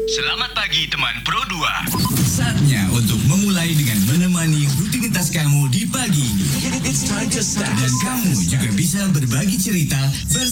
Selamat pagi teman Pro 2. Saatnya untuk memulai dengan menemani rutinitas kamu di pagi ini. Dan kamu juga bisa berbagi cerita